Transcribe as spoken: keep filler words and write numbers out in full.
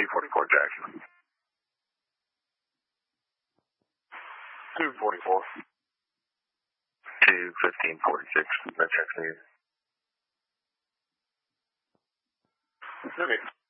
two forty-four Jackson. two forty-four. two fifteen forty-six. That checks me. Pacific.